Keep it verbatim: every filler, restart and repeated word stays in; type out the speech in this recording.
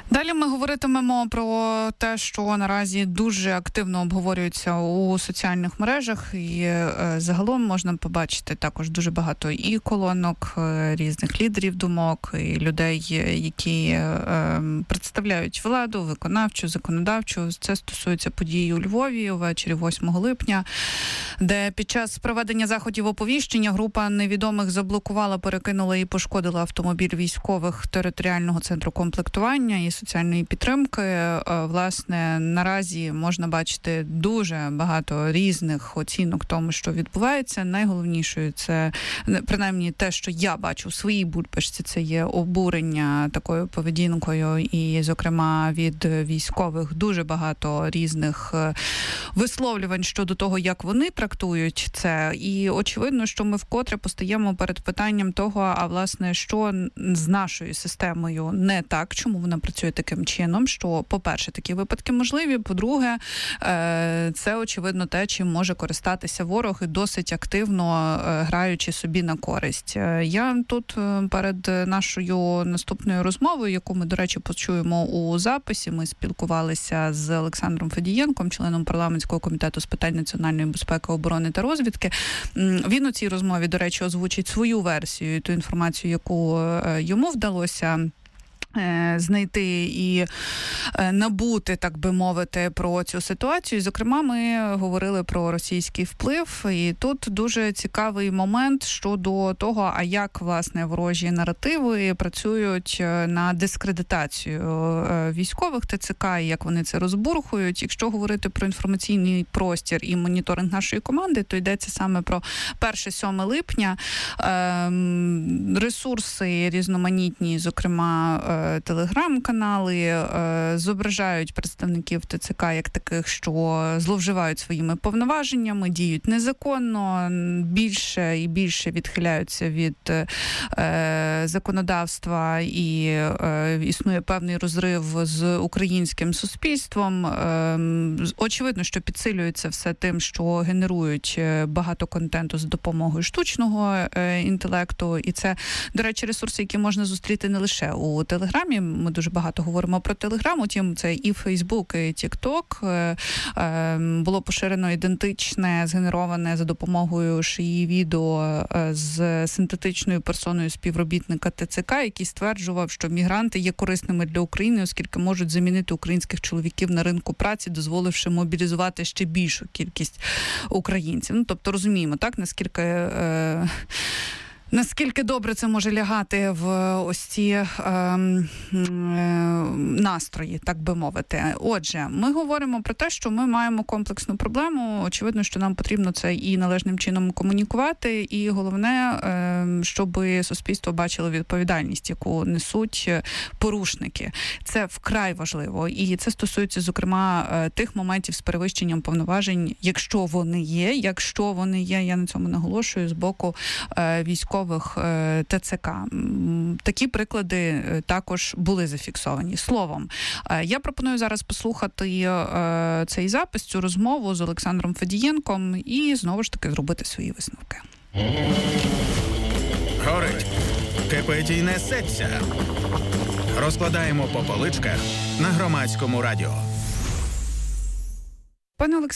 Далі ми говоритимемо про те, що наразі дуже активно обговорюється у соціальних мережах, і е, загалом можна побачити також дуже багато і колонок, е, різних лідерів думок, і людей, які е, представляють владу, виконавчу, законодавчу. Це стосується подій у Львові увечері восьмого липня, де під час проведення заходів оповіщення група невідомих заблокувала, перекинула і пошкодила автомобіль військових територіального центру комплектування і соціальної підтримки. Власне, наразі можна бачити дуже багато різних оцінок тому, що відбувається. Найголовнішою це, принаймні, те, що я бачу в своїй бульбашці, це є обурення такою поведінкою і, зокрема, від військових дуже багато різних висловлювань щодо того, як вони трактують це. І очевидно, що ми вкотре постаємо перед питанням того, а власне, що з нашою системою не так, чому вона працює таким чином, що, по-перше, такі випадки можливі, по-друге, це, очевидно, те, чим може користатися ворог і досить активно граючи собі на користь. Я тут перед нашою наступною розмовою, яку ми, до речі, почуємо у записі, ми спілкувалися з Олександром Федієнком, членом парламентського комітету з питань національної безпеки, оборони та розвідки. Він у цій розмові, до речі, озвучить свою версію, ту інформацію, яку йому вдалося знайти і набути, так би мовити, про цю ситуацію. Зокрема, ми говорили про російський вплив, і тут дуже цікавий момент щодо того, а як, власне, ворожі наративи працюють на дискредитацію військових ТЦК, і як вони це розбурхують. Якщо говорити про інформаційний простір і моніторинг нашої команди, то йдеться саме про перше-сьоме липня. Ресурси різноманітні, зокрема, телеграм-канали е, зображають представників ТЦК як таких, що зловживають своїми повноваженнями, діють незаконно, більше і більше відхиляються від е, законодавства, і е, існує певний розрив з українським суспільством. Е, очевидно, що підсилюється все тим, що генерують багато контенту з допомогою штучного е, інтелекту. І це, до речі, ресурси, які можна зустріти не лише у Телеграмі. Ми дуже багато говоримо про Телеграм, утім це і Фейсбук, і Тік-Ток. Було поширено ідентичне, згенероване за допомогою шиї відео з синтетичною персоною співробітника ТЦК, який стверджував, що мігранти є корисними для України, оскільки можуть замінити українських чоловіків на ринку праці, дозволивши мобілізувати ще більшу кількість українців. Ну, тобто розуміємо, так, наскільки... Е- Наскільки добре це може лягати в ось ці е, е, настрої, так би мовити. Отже, ми говоримо про те, що ми маємо комплексну проблему. Очевидно, що нам потрібно це і належним чином комунікувати. І головне, е, щоб суспільство бачило відповідальність, яку несуть порушники. Це вкрай важливо. І це стосується, зокрема, тих моментів з перевищенням повноважень, якщо вони є. Якщо вони є, я на цьому наголошую, з боку е, військових ТЦК. Такі приклади також були зафіксовані. Словом, я пропоную зараз послухати цей запис, цю розмову з Олександром Федієнком і знову ж таки зробити свої висновки. Горить, кипить і несеться. Розкладаємо по поличках на Громадському радіо. Пане